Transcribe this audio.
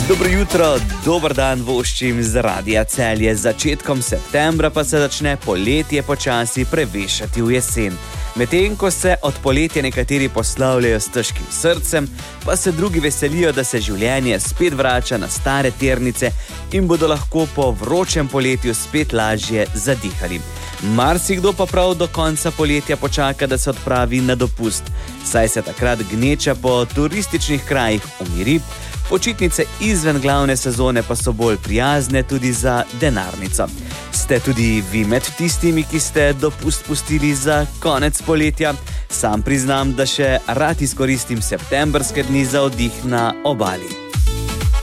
Dobro jutro, dober dan voščim z Radia Celje. Z začetkom septembra pa se začne poletje počasi prevešati v jesen. Medtem ko se od poletja nekateri poslavljajo s težkim srcem, pa se drugi veselijo, da se življenje spet vrača na stare tirnice in bodo lahko po vročem poletju spet lažje zadihali. Marsikdo pa prav do konca poletja počaka, da se odpravi na dopust, saj se takrat gneča po turističnih krajih umiri, počitnice izven glavne sezone pa so bolj prijazne tudi za denarnico. Ste tudi vi med tistimi, ki ste dopust pustili za konec poletja? Sam priznam, da še rad izkoristim septembrske dni za oddih na obali.